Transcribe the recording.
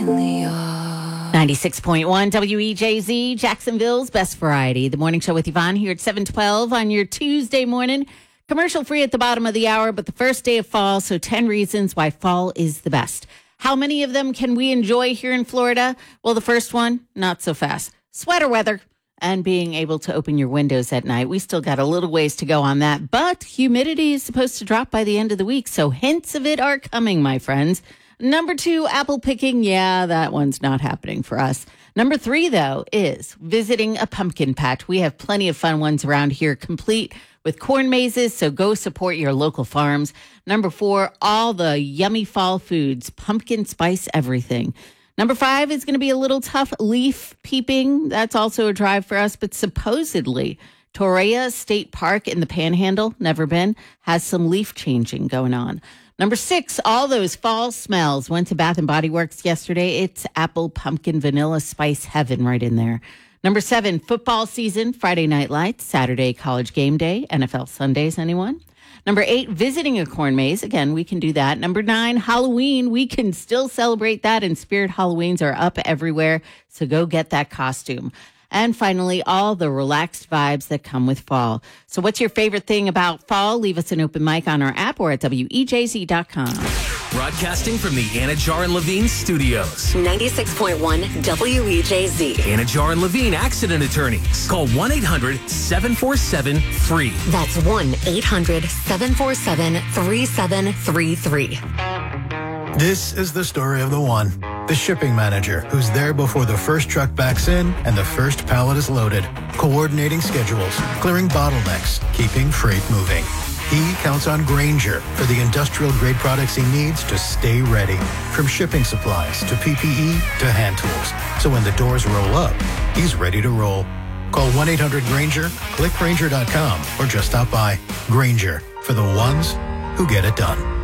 in the yard. 96.1 WEJZ, Jacksonville's Best Variety. The morning show with Yvonne here at 7:12 on your Tuesday morning. Commercial free at the bottom of the hour, but the first day of fall, so 10 reasons why fall is the best. How many of them can we enjoy here in Florida? Well, the first one, not so fast. Sweater weather and being able to open your windows at night. We still got a little ways to go on that, but humidity is supposed to drop by the end of the week, so hints of it are coming, my friends. Number 2, apple picking. Yeah, that one's not happening for us. Number 3, though, is visiting a pumpkin patch. We have plenty of fun ones around here, complete with corn mazes, so go support your local farms. Number 4, all the yummy fall foods, pumpkin spice everything. Number 5 is going to be a little tough, leaf peeping. That's also a drive for us, but supposedly Torreya State Park in the Panhandle, never been, has some leaf changing going on. Number 6, all those fall smells. Went to Bath & Body Works yesterday. It's apple, pumpkin, vanilla, spice heaven right in there. Number 7, football season, Friday night lights, Saturday college game day, NFL Sundays, anyone? Number 8, visiting a corn maze. Again, we can do that. Number 9, Halloween. We can still celebrate that, and Spirit Halloweens are up everywhere, so go get that costume. And finally, all the relaxed vibes that come with fall. So what's your favorite thing about fall? Leave us an open mic on our app or at WEJZ.com. Broadcasting from the Anajar and Levine studios. 96.1 WEJZ. Anajar and Levine Accident Attorneys. Call 1-800-747-FREE. That's 1-800-747-3733. This is the story of the one. The shipping manager who's there before the first truck backs in and the first pallet is loaded. Coordinating schedules, clearing bottlenecks, keeping freight moving. He counts on Grainger for the industrial-grade products he needs to stay ready. From shipping supplies to PPE to hand tools. So when the doors roll up, he's ready to roll. Call 1-800-GRAINGER, click Grainger.com, or just stop by. Grainger, for the ones who get it done.